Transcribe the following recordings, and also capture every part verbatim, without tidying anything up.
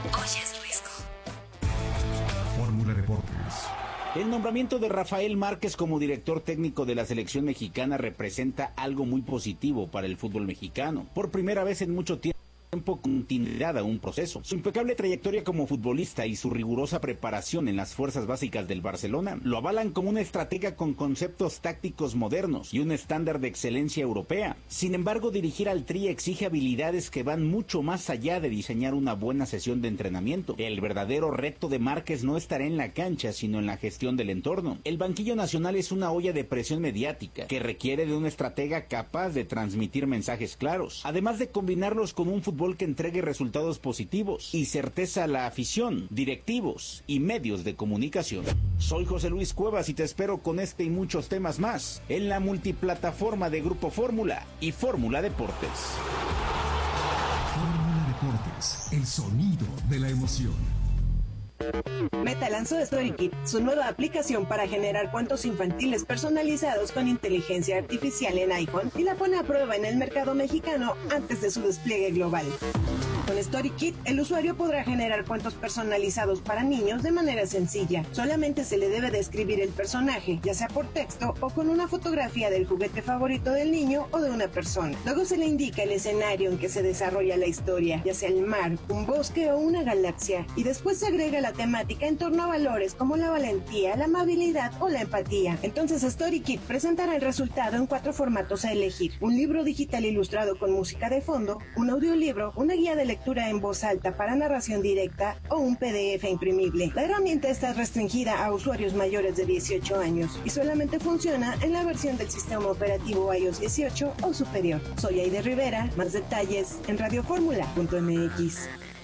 Oyes Risco. Fórmula Deportes. El nombramiento de Rafael Márquez como director técnico de la selección mexicana representa algo muy positivo para el fútbol mexicano. Por primera vez en mucho tiempo, tiempo continuidad a un proceso. Su impecable trayectoria como futbolista y su rigurosa preparación en las fuerzas básicas del Barcelona lo avalan como una estratega con conceptos tácticos modernos y un estándar de excelencia europea. Sin embargo, dirigir al Tri exige habilidades que van mucho más allá de diseñar una buena sesión de entrenamiento. El verdadero reto de Márquez no estará en la cancha, sino en la gestión del entorno. El banquillo nacional es una olla de presión mediática que requiere de un estratega capaz de transmitir mensajes claros, además de combinarlos con un fútbol que entregue resultados positivos y certeza a la afición, directivos y medios de comunicación. Soy José Luis Cuevas y te espero con este y muchos temas más en la multiplataforma de Grupo Fórmula y Fórmula Deportes. Fórmula Deportes, el sonido de la emoción. Meta lanzó StoryKit, su nueva aplicación para generar cuentos infantiles personalizados con inteligencia artificial en iPhone, y la pone a prueba en el mercado mexicano antes de su despliegue global. Con StoryKit, el usuario podrá generar cuentos personalizados para niños de manera sencilla. Solamente se le debe describir el personaje, ya sea por texto o con una fotografía del juguete favorito del niño o de una persona. Luego se le indica el escenario en que se desarrolla la historia, ya sea el mar, un bosque o una galaxia, y después se agrega la temática en torno a valores como la valentía, la amabilidad o la empatía. Entonces StoryKit presentará el resultado en cuatro formatos a elegir: un libro digital ilustrado con música de fondo, un audiolibro, una guía de lectura en voz alta para narración directa o un P D F imprimible. La herramienta está restringida a usuarios mayores de dieciocho años y solamente funciona en la versión del sistema operativo iOS dieciocho o superior. Soy Aide Rivera, más detalles en radioformula punto m x.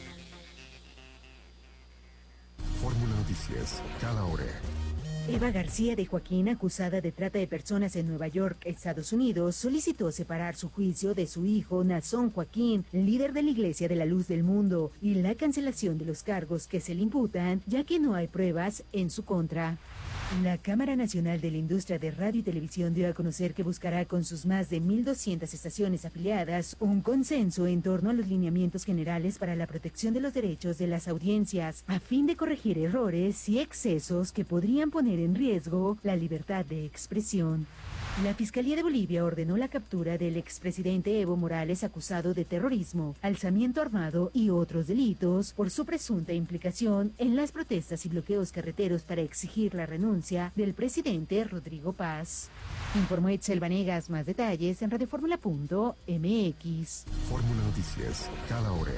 Fórmula Noticias, cada hora. Eva García de Joaquín, acusada de trata de personas en Nueva York, Estados Unidos, solicitó separar su juicio de su hijo Nazón Joaquín, líder de la Iglesia de la Luz del Mundo, y la cancelación de los cargos que se le imputan, ya que no hay pruebas en su contra. La Cámara Nacional de la Industria de Radio y Televisión dio a conocer que buscará con sus más de mil doscientas estaciones afiliadas un consenso en torno a los lineamientos generales para la protección de los derechos de las audiencias, a fin de corregir errores y excesos que podrían poner en riesgo la libertad de expresión. La Fiscalía de Bolivia ordenó la captura del expresidente Evo Morales, acusado de terrorismo, alzamiento armado y otros delitos por su presunta implicación en las protestas y bloqueos carreteros para exigir la renuncia del presidente Rodrigo Paz. Informó Itzel Vanegas. Más detalles en radioformula punto m x. Fórmula Noticias, cada hora.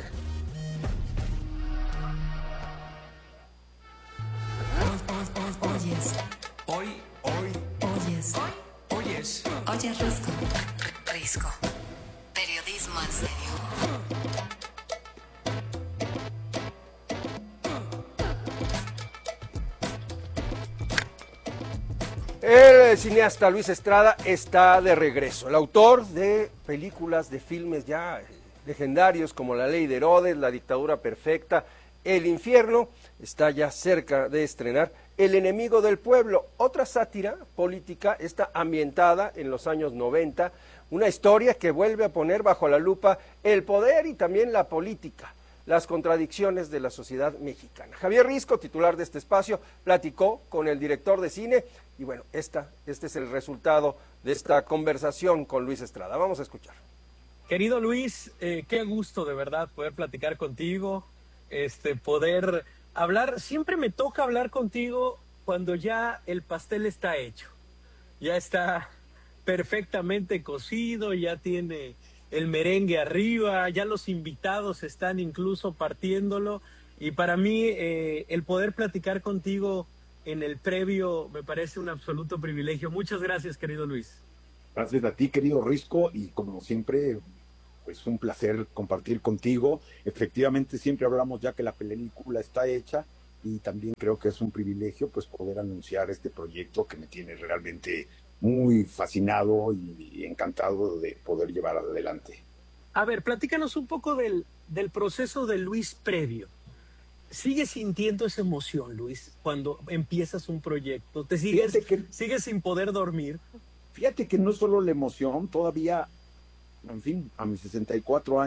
Oyes. Hoy, hoy, Oyes. hoy, oyes. Oyes Risco. Risco. Periodismo en serio. El cineasta Luis Estrada está de regreso. El autor de películas, de filmes ya legendarios como La Ley de Herodes, La Dictadura Perfecta, El Infierno, está ya cerca de estrenar El Enemigo del Pueblo, otra sátira política, está ambientada en los años noventa, una historia que vuelve a poner bajo la lupa el poder y también la política, las contradicciones de la sociedad mexicana. Javier Risco, titular de este espacio, platicó con el director de cine y bueno, esta, este es el resultado de esta conversación con Luis Estrada. Vamos a escuchar. Querido Luis, eh, qué gusto de verdad poder platicar contigo, este, poder hablar. Siempre me toca hablar contigo cuando ya el pastel está hecho, ya está perfectamente cocido, ya tiene el merengue arriba, ya los invitados están incluso partiéndolo, y para mí eh, el poder platicar contigo en el previo me parece un absoluto privilegio. Muchas gracias, querido Luis. Gracias a ti, querido Risco, y como siempre, pues un placer compartir contigo. Efectivamente, siempre hablamos ya que la película está hecha, y también creo que es un privilegio pues poder anunciar este proyecto que me tiene realmente muy fascinado y encantado de poder llevar adelante. A ver, platícanos un poco del, del proceso de Luis previo. ¿Sigues sintiendo esa emoción, Luis, cuando empiezas un proyecto? ¿Te sigues, que, sigues sin poder dormir? Fíjate que no es solo la emoción, todavía, en fin, a mis sesenta y cuatro años,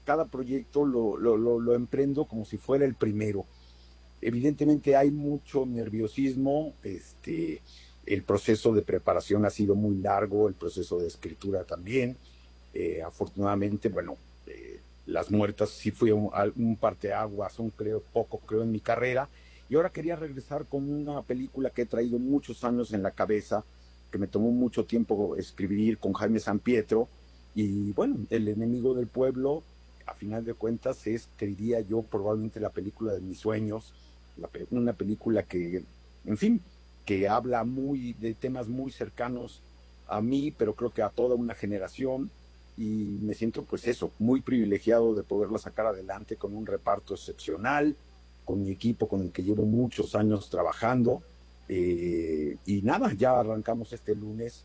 cada proyecto lo, lo, lo, lo emprendo como si fuera el primero. Evidentemente hay mucho nerviosismo, este, el proceso de preparación ha sido muy largo, el proceso de escritura también. Eh, afortunadamente, bueno, eh, Las Muertas sí fue un, un parteaguas, un creo, poco creo en mi carrera, y ahora quería regresar con una película que he traído muchos años en la cabeza, que me tomó mucho tiempo escribir, con Jaime San Pietro, y bueno, El enemigo del pueblo, a final de cuentas, es, te diría yo, probablemente la película de mis sueños, la, una película que, en fin, que habla muy de temas muy cercanos a mí, pero creo que a toda una generación, y me siento, pues eso, muy privilegiado de poderla sacar adelante con un reparto excepcional, con mi equipo con el que llevo muchos años trabajando, eh, y nada, ya arrancamos este lunes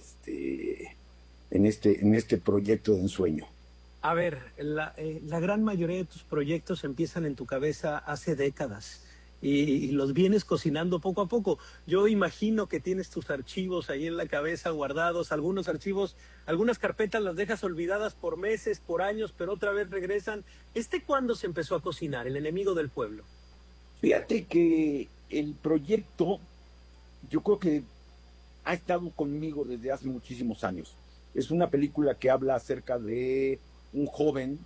este, en, este, en este proyecto de ensueño. A ver, la, eh, la gran mayoría de tus proyectos empiezan en tu cabeza hace décadas y, y los vienes cocinando poco a poco. Yo imagino que tienes tus archivos ahí en la cabeza guardados, algunos archivos, algunas carpetas las dejas olvidadas por meses, por años, pero otra vez regresan. ¿Este cuándo se empezó a cocinar, El enemigo del pueblo? Fíjate que el proyecto, yo creo que ha estado conmigo desde hace muchísimos años. Es una película que habla acerca de un joven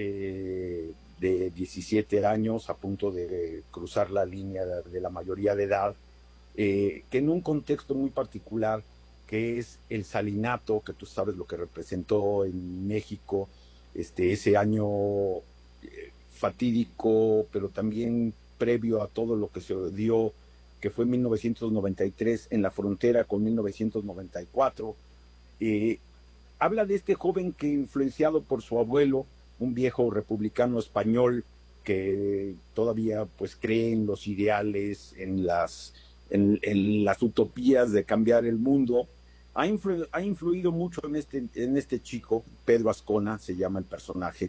eh, de diecisiete años a punto de cruzar la línea de, de la mayoría de edad, eh, que en un contexto muy particular, que es el salinato, que tú sabes lo que representó en México, este, ese año eh, fatídico, pero también previo a todo lo que se dio, que fue en mil novecientos noventa y tres, en la frontera con mil novecientos noventa y cuatro. Eh, habla de este joven que, influenciado por su abuelo, un viejo republicano español que todavía pues cree en los ideales, en las, en, en las utopías de cambiar el mundo, ha, influ, ha influido mucho en este, en este chico, Pedro Azcona se llama el personaje,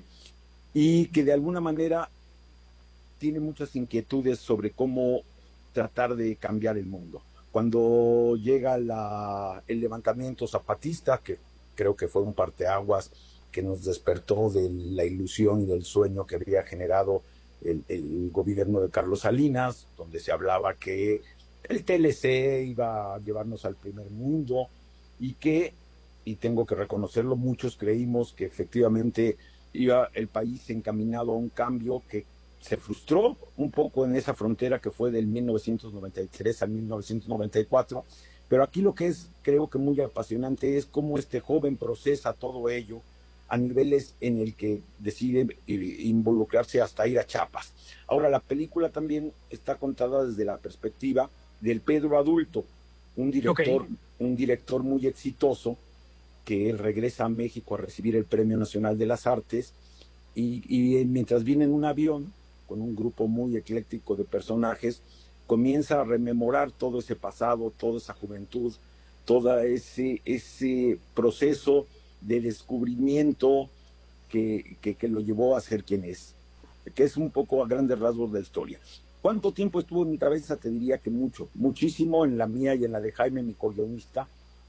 y que de alguna manera tiene muchas inquietudes sobre cómo tratar de cambiar el mundo. Cuando llega la, el levantamiento zapatista, que creo que fue un parteaguas que nos despertó de la ilusión y del sueño que había generado el, el gobierno de Carlos Salinas, donde se hablaba que el T L C iba a llevarnos al primer mundo, y que, y tengo que reconocerlo, muchos creímos que efectivamente iba el país encaminado a un cambio que se frustró un poco en esa frontera que fue del mil novecientos noventa y tres al mil novecientos noventa y cuatro, pero aquí lo que es, creo que muy apasionante, es cómo este joven procesa todo ello a niveles en el que decide involucrarse hasta ir a Chiapas. Ahora, la película también está contada desde la perspectiva del Pedro adulto, un director, okay. un director muy exitoso que regresa a México a recibir el Premio Nacional de las Artes, y, y mientras viene en un avión con un grupo muy ecléctico de personajes, comienza a rememorar todo ese pasado, toda esa juventud, todo ese, ese proceso de descubrimiento que, que, que lo llevó a ser quien es, que es un poco a grandes rasgos de la historia. ¿Cuánto tiempo estuvo en mi cabeza? Te diría que mucho, muchísimo, en la mía y en la de Jaime, mi co-guionista,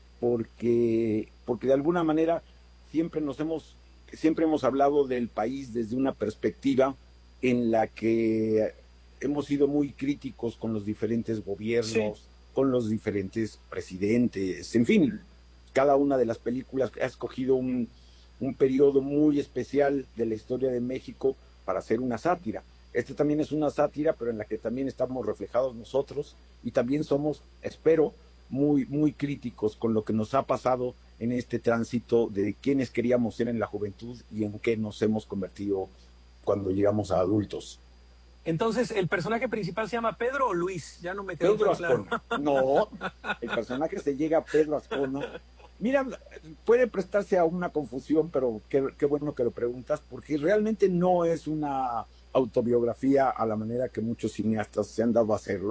porque, porque de alguna manera siempre nos hemos, siempre hemos hablado del país desde una perspectiva en la que hemos sido muy críticos con los diferentes gobiernos, sí. con los diferentes presidentes, en fin, cada una de las películas ha escogido un, un periodo muy especial de la historia de México para hacer una sátira. Este también es una sátira, pero en la que también estamos reflejados nosotros, y también somos, espero, muy, muy críticos con lo que nos ha pasado en este tránsito de quiénes queríamos ser en la juventud y en qué nos hemos convertido cuando llegamos a adultos. Entonces, ¿el personaje principal se llama Pedro o Luis? Ya no me quedó Pedro claro. Azcona. No, el personaje se llega a Pedro Azcona. Mira, puede prestarse a una confusión, pero qué, qué bueno que lo preguntas, porque realmente no es una autobiografía a la manera que muchos cineastas se han dado a hacerlo.